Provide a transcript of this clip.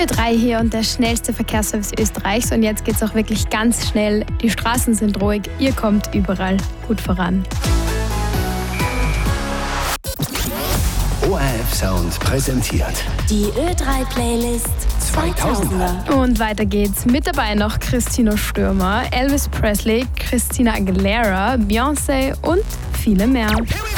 Ö3 hier und der schnellste Verkehrsservice Österreichs. Und jetzt geht's auch wirklich ganz schnell. Die Straßen sind ruhig, ihr kommt überall gut voran. ORF Sound präsentiert die Ö3-Playlist 2000er. Und weiter geht's. Mit dabei noch Christina Stürmer, Elvis Presley, Christina Aguilera, Beyoncé und viele mehr.